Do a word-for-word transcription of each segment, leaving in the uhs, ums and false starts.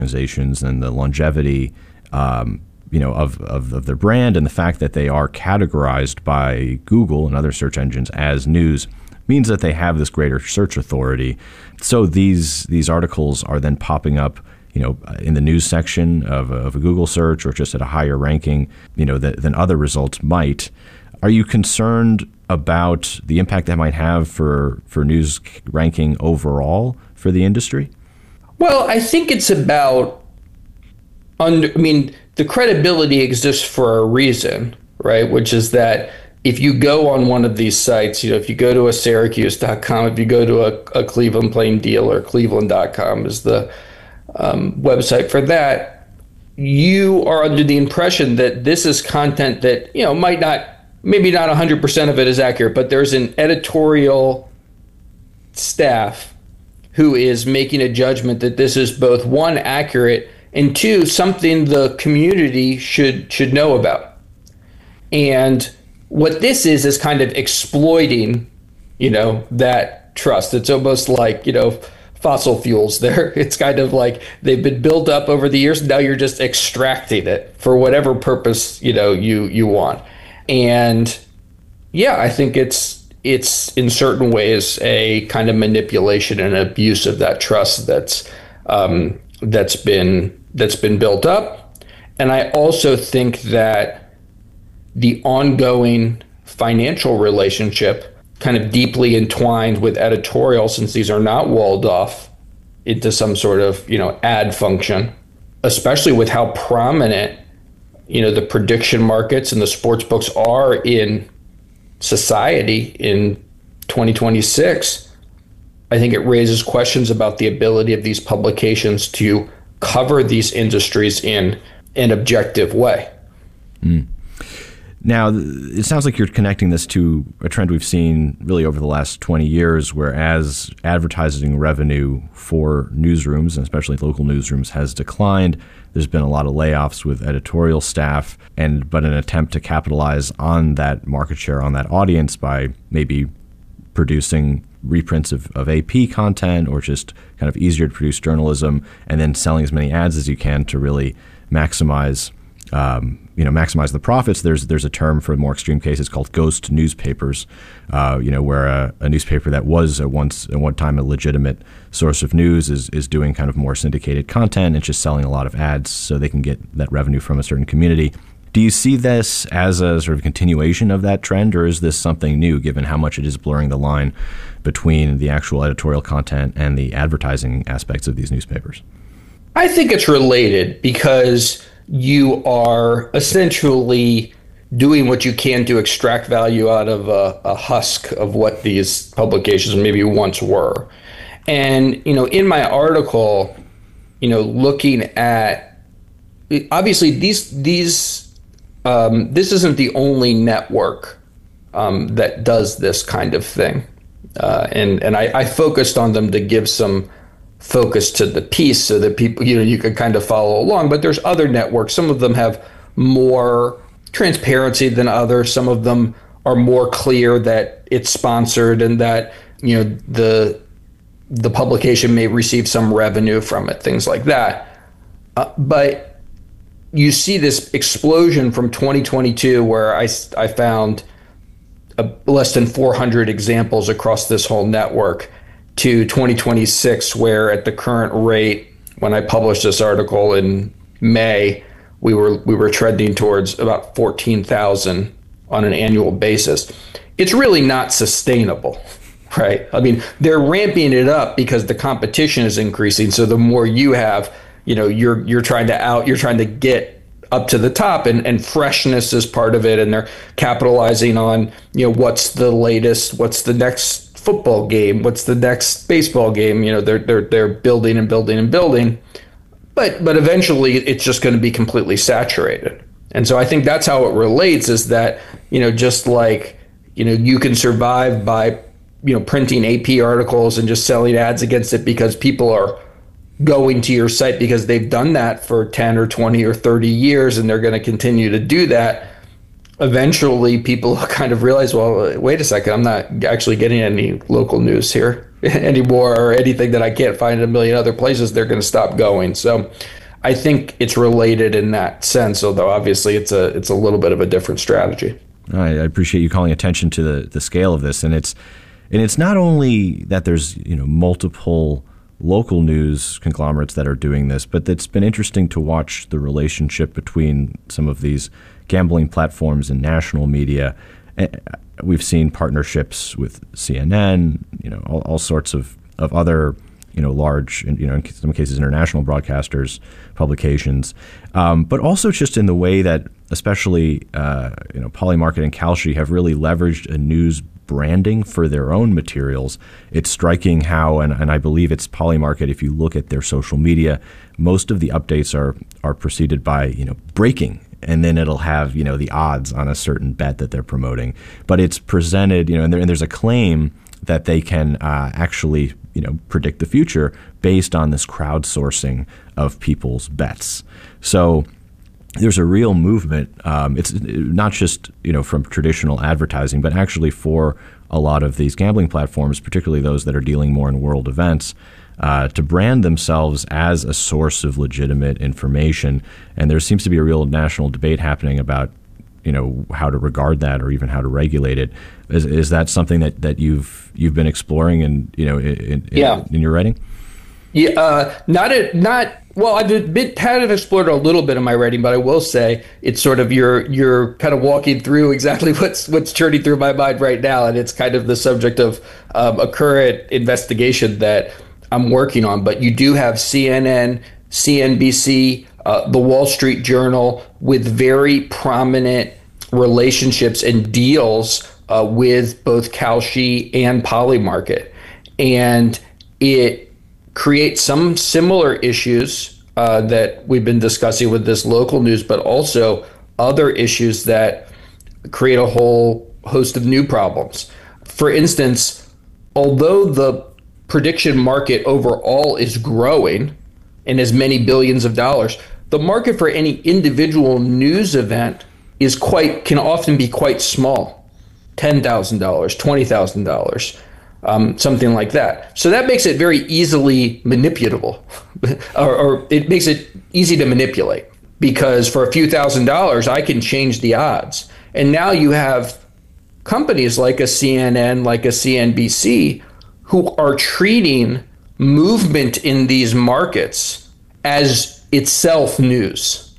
organizations and the longevity um, you know, of, of, of their brand, and the fact that they are categorized by Google and other search engines as news means that they have this greater search authority. So these these articles are then popping up, you know, in the news section of a, of a Google search, or just at a higher ranking, you know, th- than other results might. Are you concerned about the impact that might have for, for news ranking overall for the industry? Well, I think it's about, under, I mean, the credibility exists for a reason, right? Which is that if you go on one of these sites, you know, if you go to a Syracuse dot com, if you go to a, a Cleveland Plain Dealer, Cleveland dot com is the um, website for that, you are under the impression that this is content that, you know, might not, maybe not one hundred percent of it is accurate, but there's an editorial staff who is making a judgment that this is both, one, accurate, and two, something the community should should know about. And what this is is kind of exploiting, you know, that trust. It's almost like, you know, fossil fuels there. It's kind of like they've been built up over the years. Now you're just extracting it for whatever purpose, you know, you you want. And yeah, I think it's it's in certain ways a kind of manipulation and abuse of that trust that's um, that's been that's been built up. And I also think that the ongoing financial relationship kind of deeply entwined with editorial, since these are not walled off into some sort of, you know, ad function, especially with how prominent, you know, the prediction markets and the sports books are in society in twenty twenty-six. I think it raises questions about the ability of these publications to cover these industries in an objective way. Mm. Now, it sounds like you're connecting this to a trend we've seen really over the last twenty years, where as advertising revenue for newsrooms, and especially local newsrooms, has declined, there's been a lot of layoffs with editorial staff, and but an attempt to capitalize on that market share, on that audience, by maybe producing reprints of, of A P content, or just kind of easier to produce journalism, and then selling as many ads as you can to really maximize Um, you know, maximize the profits. There's there's a term for more extreme cases called ghost newspapers, uh, you know, where a, a newspaper that was at once at one time a legitimate source of news is is doing kind of more syndicated content and just selling a lot of ads so they can get that revenue from a certain community. Do you see this as a sort of continuation of that trend, or is this something new, given how much it is blurring the line between the actual editorial content and the advertising aspects of these newspapers? I think it's related, because you are essentially doing what you can to extract value out of a, a husk of what these publications maybe once were. And, you know, in my article, you know, looking at, obviously these, these, um, this isn't the only network um, that does this kind of thing. Uh, and, and I, I focused on them to give some focus to the piece so that people, you know, you could kind of follow along. But there's other networks. Some of them have more transparency than others. Some of them are more clear that it's sponsored and that, you know, the the publication may receive some revenue from it, things like that. Uh, but you see this explosion from twenty twenty-two, where I, I found a, less than four hundred examples across this whole network, to twenty twenty-six, where at the current rate, when I published this article in May, we were we were trending towards about fourteen thousand on an annual basis. It's really not sustainable, right? I mean, they're ramping it up because the competition is increasing. So the more you have, you know, you're you're trying to out, you're trying to get up to the top, and, and freshness is part of it. And they're capitalizing on, you know, what's the latest, what's the next football game, what's the next baseball game. You know, they're they're they're building and building and building, but but eventually it's just going to be completely saturated. And so I think that's how it relates, is that, you know, just like, you know, you can survive by, you know, printing A P articles and just selling ads against it because people are going to your site because they've done that for ten or twenty or thirty years, and they're going to continue to do that. Eventually people kind of realize, well, wait a second, I'm not actually getting any local news here. anymore or anything that I can't find in a million other places, they're going to stop going. So I think it's related in that sense, although obviously it's a it's a little bit of a different strategy. I appreciate you calling attention to the, the scale of this, and it's and it's not only that there's you know multiple local news conglomerates that are doing this, but it's been interesting to watch the relationship between some of these gambling platforms and national media. We've seen partnerships with C N N, you know, all, all sorts of, of other, you know, large, you know, in some cases international broadcasters, publications, um, but also just in the way that especially, uh, you know, Polymarket and Kalshi have really leveraged a news branding for their own materials. It's striking how, and, and I believe it's Polymarket, if you look at their social media, most of the updates are are preceded by, you know, breaking, and then it'll have, you know, the odds on a certain bet that they're promoting. But it's presented, you know, and, there, and there's a claim that they can uh, actually, you know, predict the future based on this crowdsourcing of people's bets. So there's a real movement. Um, it's not just, you know, from traditional advertising, but actually for a lot of these gambling platforms, particularly those that are dealing more in world events, uh, to brand themselves as a source of legitimate information. And there seems to be a real national debate happening about, you know, how to regard that or even how to regulate it. Is, is that something that, that you've you've been exploring and, you know, in, in, yeah. in your writing? Yeah, uh, not a, not well. I've been, had explored a little bit in my writing, but I will say it's sort of you're you're kind of walking through exactly what's what's churning through my mind right now, and it's kind of the subject of um, a current investigation that I'm working on. But you do have C N N, C N B C, uh, the Wall Street Journal with very prominent relationships and deals uh, with both Kalshi and Polymarket, and it create some similar issues uh, that we've been discussing with this local news, but also other issues that create a whole host of new problems. For instance, although the prediction market overall is growing and is many billions of dollars, the market for any individual news event is quite can often be quite small, ten thousand dollars, twenty thousand dollars. Um, something like that. So that makes it very easily manipulable, or, or it makes it easy to manipulate, because for a few thousand dollars, I can change the odds. And now you have companies like a C N N, like a C N B C, who are treating movement in these markets as itself news.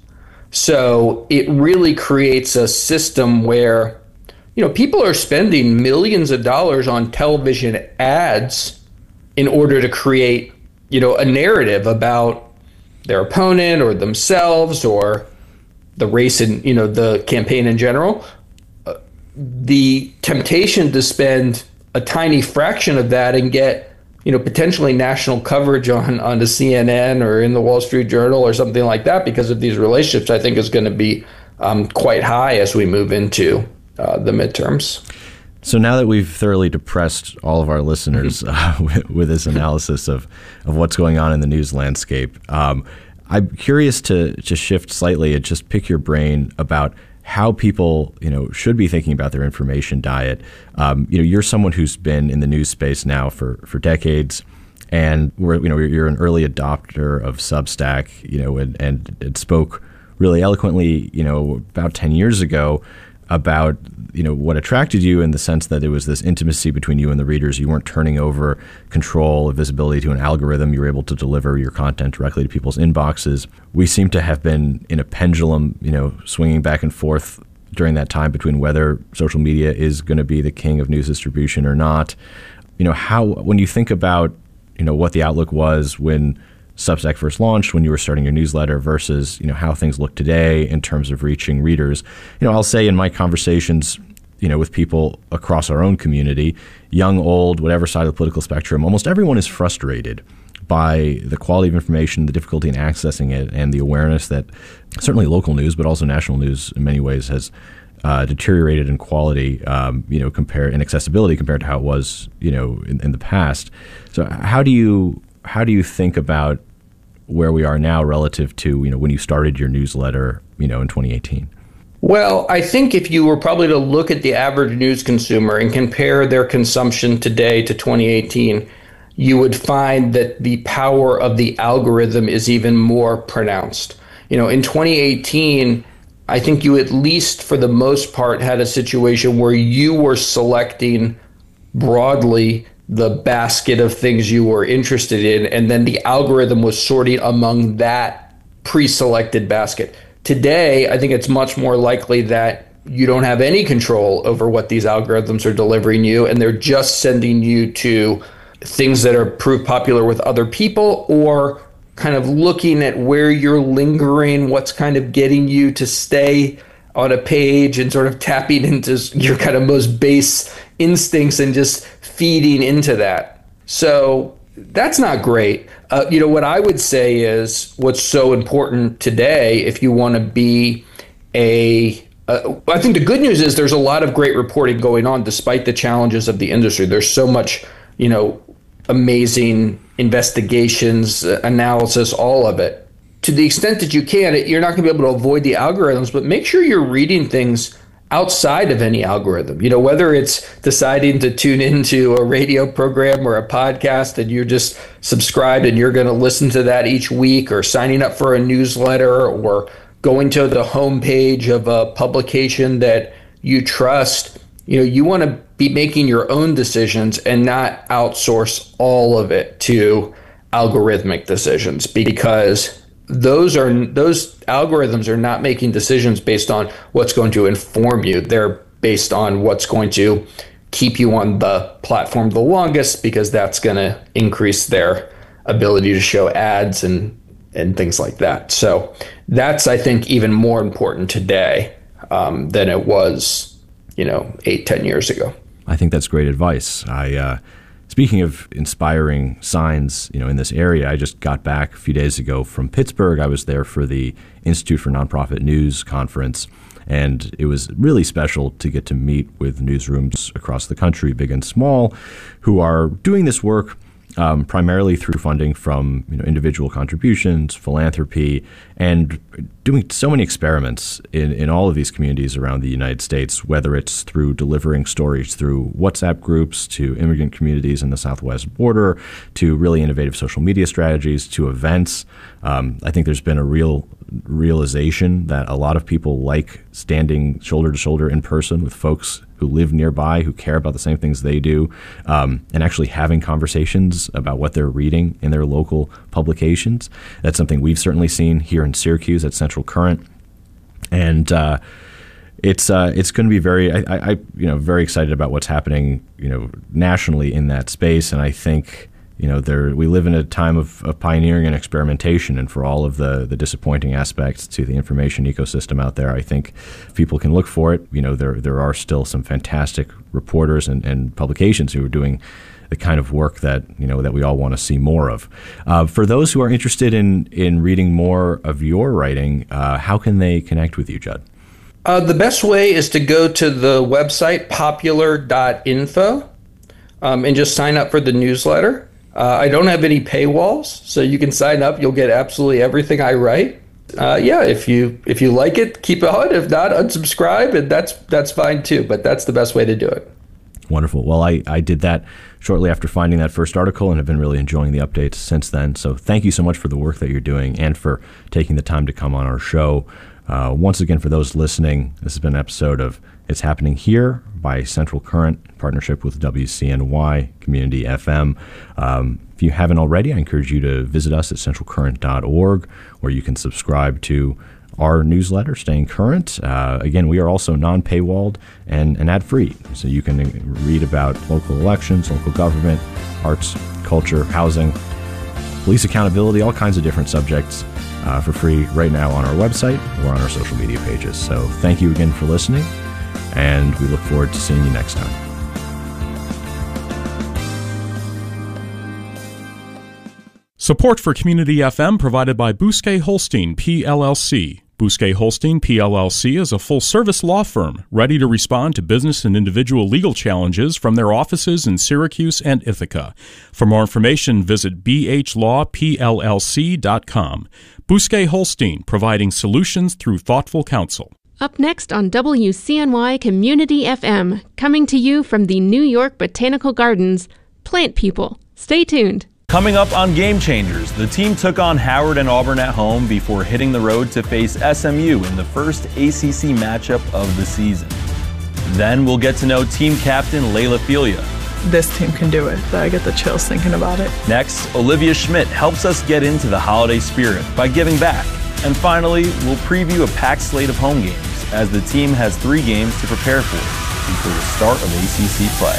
So it really creates a system where, you know, people are spending millions of dollars on television ads in order to create, you know, a narrative about their opponent or themselves or the race and, you know, the campaign in general. Uh, the temptation to spend a tiny fraction of that and get, you know, potentially national coverage on, on the C N N or in the Wall Street Journal or something like that because of these relationships, I think is going to be um, quite high as we move into Uh, the midterms. So now that we've thoroughly depressed all of our listeners uh, with, with this analysis of, of what's going on in the news landscape, um, I'm curious to to shift slightly and just pick your brain about how people, you know, should be thinking about their information diet. Um, you know, you're someone who's been in the news space now for for decades, and we're, you know, you're an early adopter of Substack, you know, and and it spoke really eloquently, you know, about ten years ago about, you know, what attracted you in the sense that it was this intimacy between you and the readers. You weren't turning over control of visibility to an algorithm. You were able to deliver your content directly to people's inboxes. We seem to have been in a pendulum, you know, swinging back and forth during that time between whether social media is going to be the king of news distribution or not. You know, how, when you think about, you know, what the outlook was when Substack first launched, when you were starting your newsletter, versus, you know, how things look today in terms of reaching readers. You know, I'll say in my conversations, you know, with people across our own community, young, old, whatever side of the political spectrum, almost everyone is frustrated by the quality of information, the difficulty in accessing it, and the awareness that certainly local news, but also national news in many ways has uh, deteriorated in quality, um, you know, compared in accessibility compared to how it was, you know, in, in the past. So how do you How do you think about where we are now relative to, you know, when you started your newsletter, you know, in twenty eighteen? Well, I think if you were probably to look at the average news consumer and compare their consumption today to twenty eighteen, you would find that the power of the algorithm is even more pronounced. You know, in twenty eighteen, I think you at least for the most part had a situation where you were selecting broadly the basket of things you were interested in, and then the algorithm was sorting among that pre-selected basket. Today, I think it's much more likely that you don't have any control over what these algorithms are delivering you, and they're just sending you to things that are proved popular with other people, or kind of looking at where you're lingering, what's kind of getting you to stay on a page, and sort of tapping into your kind of most base instincts and just feeding into that. So that's not great. Uh, you know, what I would say is what's so important today, if you want to be a Uh, I think the good news is there's a lot of great reporting going on despite the challenges of the industry. There's so much, you know, amazing investigations, uh, analysis, all of it. To the extent that you can, it, you're not going to be able to avoid the algorithms, but make sure you're reading things outside of any algorithm. You know, whether it's deciding to tune into a radio program or a podcast and you're just subscribed and you're going to listen to that each week, or signing up for a newsletter, or going to the homepage of a publication that you trust. You know, you want to be making your own decisions and not outsource all of it to algorithmic decisions, because those are those algorithms are not making decisions based on what's going to inform you. They're based on what's going to keep you on the platform the longest, because that's going to increase their ability to show ads and and things like that. So that's, I think, even more important today um, than it was, you know, eight, ten years ago. I think that's great advice. I, uh, speaking of inspiring signs, you know, in this area, I just got back a few days ago from Pittsburgh. I was there for the Institute for Nonprofit News conference, and it was really special to get to meet with newsrooms across the country, big and small, who are doing this work Um, primarily through funding from, you know, individual contributions, philanthropy, and doing so many experiments in, in all of these communities around the United States, whether it's through delivering stories through WhatsApp groups to immigrant communities in the southwest border, to really innovative social media strategies, to events. Um, I think there's been a real realization that a lot of people like standing shoulder to shoulder in person with folks who live nearby, who care about the same things they do, um, and actually having conversations about what they're reading in their local publications. That's something we've certainly seen here in Syracuse at Central Current, and uh, it's uh, it's going to be very, I, I you know very excited about what's happening, you know, nationally in that space. And I think, you know, there we live in a time of, of pioneering and experimentation, and for all of the, the disappointing aspects to the information ecosystem out there, I think if people can look for it. You know, there there are still some fantastic reporters and, and publications who are doing the kind of work that, you know, that we all want to see more of. Uh, for those who are interested in in reading more of your writing, uh, how can they connect with you, Judd? Uh, the best way is to go to the website popular dot info um, and just sign up for the newsletter. Uh, I don't have any paywalls, so you can sign up. You'll get absolutely everything I write. Uh, yeah, if you if you like it, keep on. If not, unsubscribe, and that's that's fine too. But that's the best way to do it. Wonderful. Well, I, I did that shortly after finding that first article and have been really enjoying the updates since then. So thank you so much for the work that you're doing and for taking the time to come on our show. Uh, once again, for those listening, this has been an episode of It's Happening Here by Central Current, in partnership with W C N Y Community F M. Um, if you haven't already, I encourage you to visit us at central current dot org, where you can subscribe to our newsletter, Staying Current. Uh, again, we are also non-paywalled and, and ad-free, so you can read about local elections, local government, arts, culture, housing, police accountability, all kinds of different subjects uh, for free right now on our website or on our social media pages. So thank you again for listening, and we look forward to seeing you next time. Support for Community F M provided by Bousquet Holstein, P L L C. Bousquet Holstein, P L L C is a full-service law firm ready to respond to business and individual legal challenges from their offices in Syracuse and Ithaca. For more information, visit b h law p l l c dot com. Bousquet Holstein, providing solutions through thoughtful counsel. Up next on W C N Y Community F M, coming to you from the New York Botanical Gardens, Plant People. Stay tuned. Coming up on Game Changers, the team took on Howard and Auburn at home before hitting the road to face S M U in the first A C C matchup of the season. Then we'll get to know team captain Layla Filia. This team can do it. I get the chills thinking about it. Next, Olivia Schmidt helps us get into the holiday spirit by giving back. And finally, we'll preview a packed slate of home games as the team has three games to prepare for before the start of A C C play.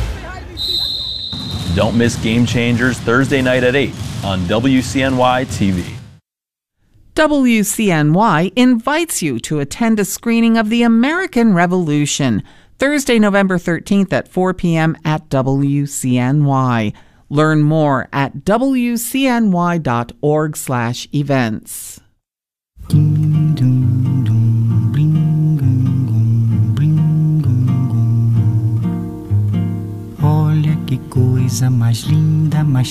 Don't miss Game Changers Thursday night at eight on W C N Y T V. W C N Y invites you to attend a screening of The American Revolution, Thursday, November thirteenth at four p.m. at W C N Y. Learn more at W C N Y dot org slash events. Olha que coisa mais linda, mais